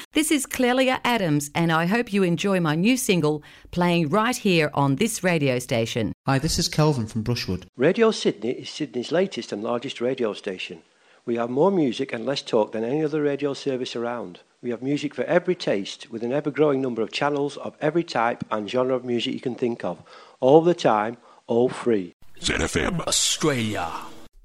This is Clelia Adams, and I hope you enjoy my new single playing right here on this radio station. Hi, this is Kelvin from Brushwood. Radio Sydney is Sydney's latest and largest radio station. We have more music and less talk than any other radio service around. We have music for every taste, with an ever-growing number of channels of every type and genre of music you can think of. All the time, all free. ZFM Australia.